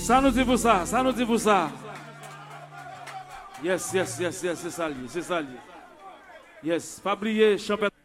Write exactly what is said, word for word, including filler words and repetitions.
Ça nous dit pour ça, ça nous dit pour ça. Yes, yes, yes, yes, c'est ça, c'est ça. Yes, pas oublier, champion.